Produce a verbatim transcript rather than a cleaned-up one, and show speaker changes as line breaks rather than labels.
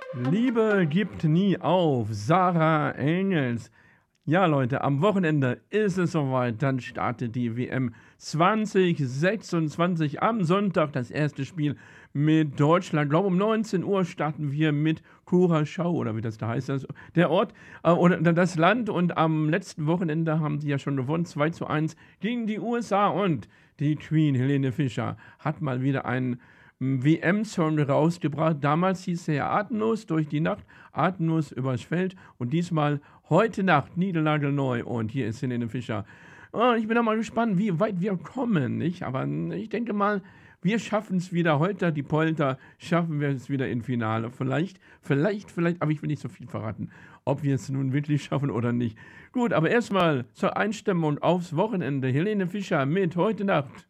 Liebe gibt nie auf, Sarah Engels. Ja, Leute, am Wochenende ist es soweit. Dann startet die W M zwanzig sechsundzwanzig am Sonntag. Das erste Spiel mit Deutschland. Ich glaube, um neunzehn Uhr starten wir mit Curaçao, oder wie das da heißt. Das, der Ort äh, oder das Land. Und am letzten Wochenende haben sie ja schon gewonnen. zwei zu eins gegen die U S A. Und die Queen Helene Fischer hat mal wieder einen W M-Song rausgebracht. Damals hieß er ja Atemlos durch die Nacht, Atemlos übers Feld und diesmal heute Nacht, niegelnagelneu. Und hier ist Helene Fischer. Oh, ich bin da mal gespannt, wie weit wir kommen, nicht? Aber ich denke mal, wir schaffen es wieder. Holter die Polter, schaffen wir es wieder im Finale. Vielleicht, vielleicht, vielleicht, aber ich will nicht so viel verraten, ob wir es nun wirklich schaffen oder nicht. Gut, aber erstmal zur Einstimmung aufs Wochenende. Helene Fischer mit heute Nacht.